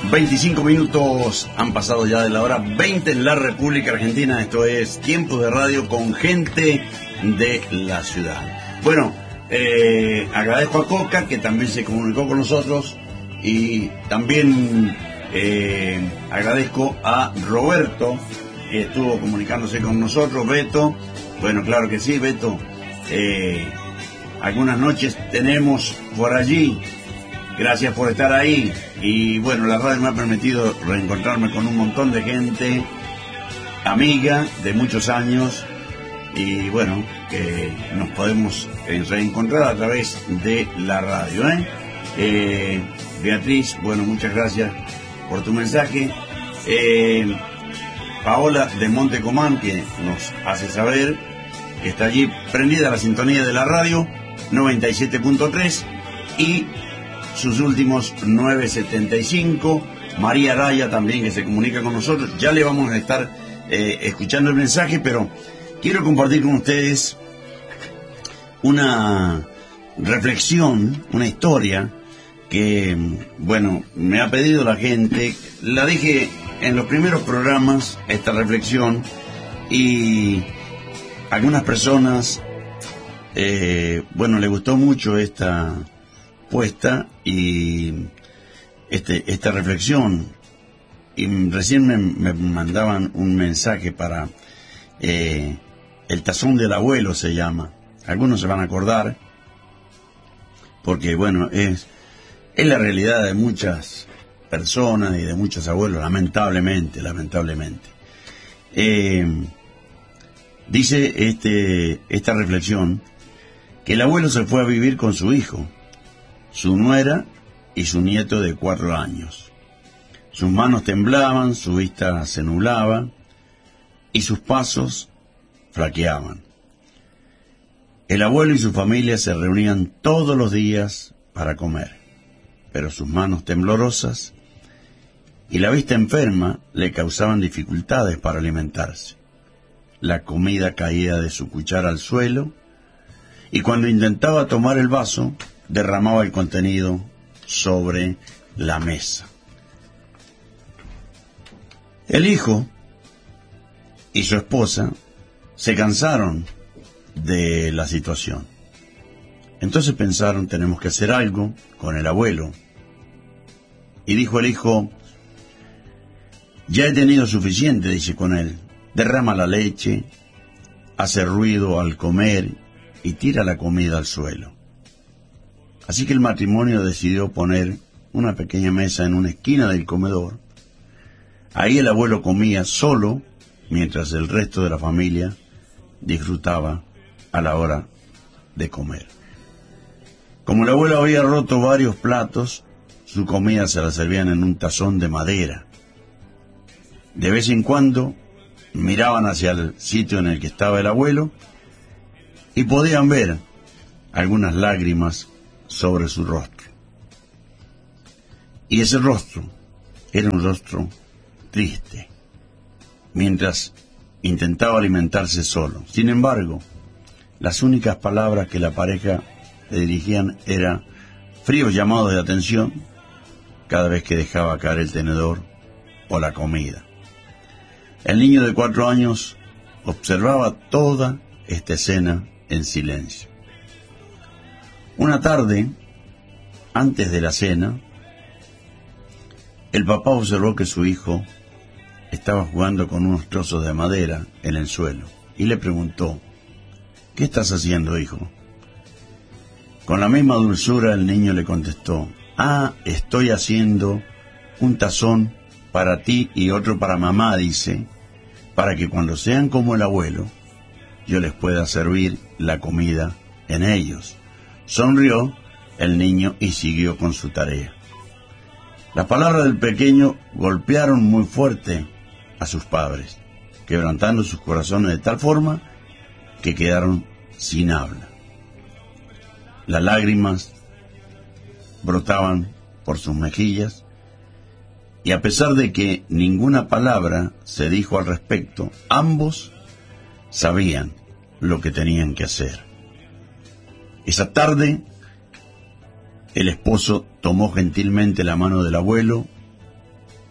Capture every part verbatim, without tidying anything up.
veinticinco minutos han pasado ya de la hora veinte en la República Argentina. Esto es Tiempo de Radio con gente de la ciudad. Bueno, eh, agradezco a Coca, que también se comunicó con nosotros, y también eh, agradezco a Roberto, que estuvo comunicándose con nosotros. Beto, bueno, claro que sí, Beto. Eh, algunas noches tenemos por allí. Gracias por estar ahí. Y bueno, la radio me ha permitido reencontrarme con un montón de gente amiga de muchos años, y bueno, que nos podemos reencontrar a través de la radio, ¿eh? Eh, Beatriz, bueno, muchas gracias por tu mensaje. Eh, Paola de Montecomán, que nos hace saber que está allí prendida la sintonía de la radio noventa y siete punto tres y sus últimos nueve setenta y cinco. María Araya también, que se comunica con nosotros. Ya le vamos a estar eh, escuchando el mensaje, pero quiero compartir con ustedes una reflexión, una historia que, bueno, me ha pedido la gente. La dije en los primeros programas, esta reflexión, y algunas personas, eh, bueno, le gustó mucho esta puesta y este, esta reflexión, y recién me, me mandaban un mensaje para eh, el tazón del abuelo, se llama. Algunos se van a acordar, porque bueno, es, es la realidad de muchas personas y de muchos abuelos, lamentablemente, lamentablemente. Eh, dice este, esta reflexión que el abuelo se fue a vivir con su hijo, su nuera y su nieto de cuatro años. Sus manos temblaban, su vista se nublaba y sus pasos flaqueaban. El abuelo y su familia se reunían todos los días para comer, pero sus manos temblorosas y la vista enferma le causaban dificultades para alimentarse. La comida caía de su cuchara al suelo, y cuando intentaba tomar el vaso, derramaba el contenido sobre la mesa. El hijo y su esposa se cansaron de la situación. Entonces pensaron, tenemos que hacer algo con el abuelo. Y dijo el hijo, ya he tenido suficiente, dice con él. Derrama la leche, hace ruido al comer y tira la comida al suelo. Así que el matrimonio decidió poner una pequeña mesa en una esquina del comedor. Ahí el abuelo comía solo, mientras el resto de la familia disfrutaba a la hora de comer. Como el abuelo había roto varios platos, su comida se la servían en un tazón de madera. De vez en cuando miraban hacia el sitio en el que estaba el abuelo y podían ver algunas lágrimas sobre su rostro. Y ese rostro era un rostro triste, mientras intentaba alimentarse solo. Sin embargo, las únicas palabras que la pareja le dirigían eran fríos llamados de atención cada vez que dejaba caer el tenedor o la comida. El niño de cuatro años observaba toda esta escena en silencio. Una tarde, antes de la cena, el papá observó que su hijo estaba jugando con unos trozos de madera en el suelo y le preguntó, ¿qué estás haciendo, hijo? Con la misma dulzura el niño le contestó, ah, estoy haciendo un tazón para ti y otro para mamá, dice, para que cuando sean como el abuelo, yo les pueda servir la comida en ellos. Sonrió el niño y siguió con su tarea. Las palabras del pequeño golpearon muy fuerte a sus padres, quebrantando sus corazones de tal forma que quedaron sin habla. Las lágrimas brotaban por sus mejillas, y a pesar de que ninguna palabra se dijo al respecto, ambos sabían lo que tenían que hacer. Esa tarde, el esposo tomó gentilmente la mano del abuelo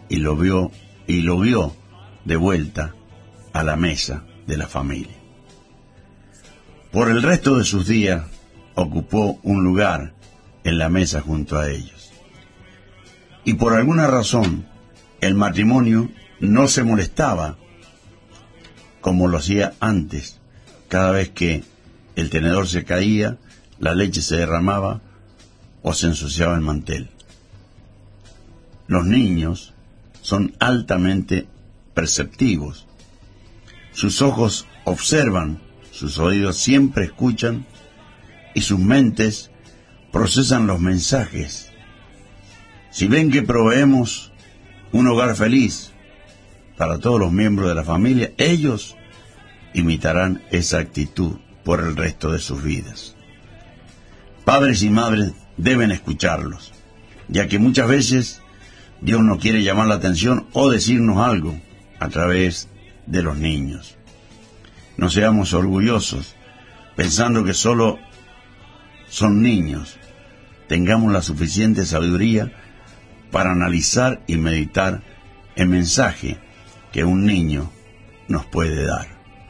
y lo vio y lo vio de vuelta a la mesa de la familia. Por el resto de sus días ocupó un lugar en la mesa junto a ellos. Y por alguna razón el matrimonio no se molestaba como lo hacía antes. Cada vez que el tenedor se caía, la leche se derramaba o se ensuciaba el mantel. Los niños son altamente perceptivos. Sus ojos observan, sus oídos siempre escuchan y sus mentes procesan los mensajes. Si ven que proveemos un hogar feliz para todos los miembros de la familia, ellos imitarán esa actitud por el resto de sus vidas. Padres y madres deben escucharlos, ya que muchas veces Dios no quiere llamar la atención o decirnos algo a través de los niños. No seamos orgullosos, pensando que solo son niños. Tengamos la suficiente sabiduría para analizar y meditar el mensaje que un niño nos puede dar.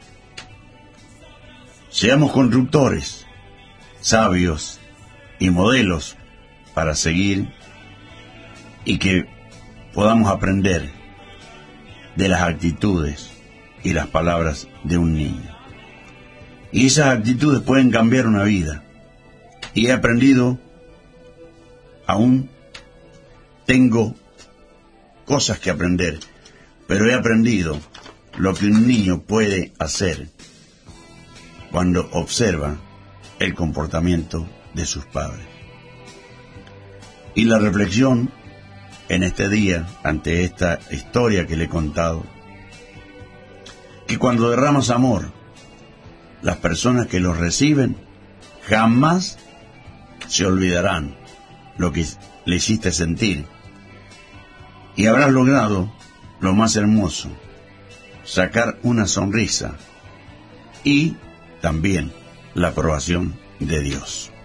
Seamos constructores, sabios y modelos para seguir y que podamos aprender de las actitudes y las palabras de un niño. Y esas actitudes pueden cambiar una vida. Y he aprendido, aún tengo cosas que aprender, pero he aprendido lo que un niño puede hacer cuando observa el comportamiento de sus padres. Y la reflexión en este día, ante esta historia que le he contado, que cuando derramas amor, las personas que lo reciben jamás se olvidarán lo que le hiciste sentir, y habrás logrado lo más hermoso, sacar una sonrisa y también la aprobación de Dios.